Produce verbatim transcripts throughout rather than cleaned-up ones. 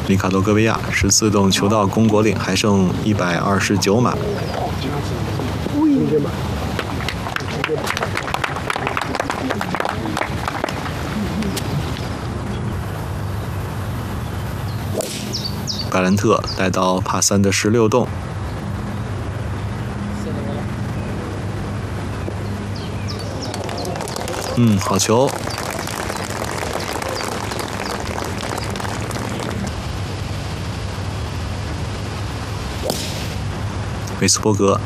里卡多·戈维亚十四洞求到攻国岭，还剩一百二十九码。盖兰特来到帕三的十六洞。嗯，好球。维斯伯格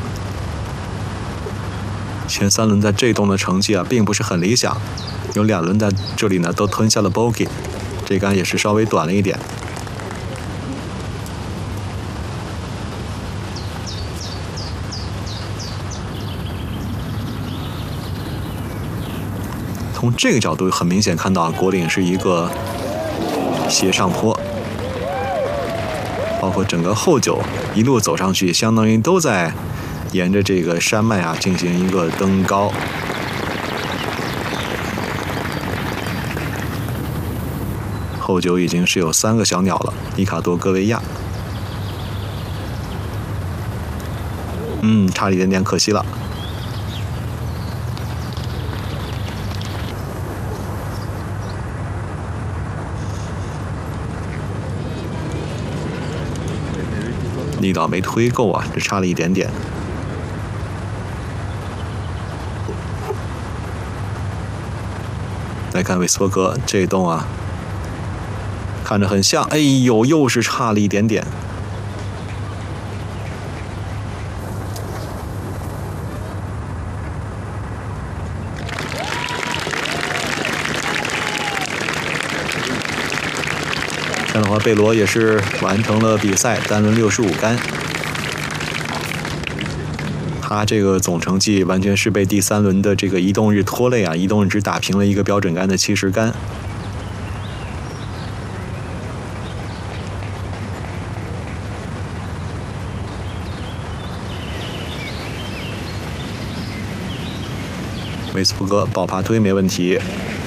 前三轮在这洞的成绩啊，并不是很理想，有两轮在这里呢都吞下了 bogey， 这杆也是稍微短了一点。从这个角度很明显看到，国岭是一个斜上坡，包括整个后九一路走上去，相当于都在沿着这个山脉啊进行一个登高。后九已经是有三个小鸟了，里卡多·戈维亚。嗯，差了一点点，可惜了。力道没推够啊，只差了一点点。来看韦斯伯格这一洞啊，看着很像，哎呦，又是差了一点点。这样的话，贝罗也是完成了比赛，单轮六十五杆。他这个总成绩完全是被第三轮的这个移动日拖累啊！移动日只打平了一个标准杆的七十杆。维斯伯格爆爬推没问题。